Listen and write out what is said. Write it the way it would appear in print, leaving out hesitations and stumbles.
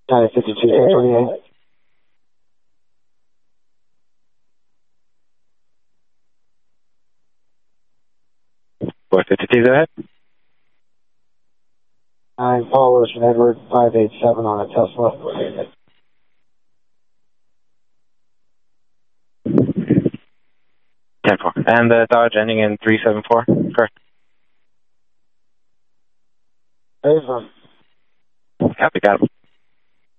952, 28. 452, go ahead. 9 Paul Ocean Edward 587 on a Tesla. 10-4. And the Dodge ending in 374, correct? Avon. Copy, got him.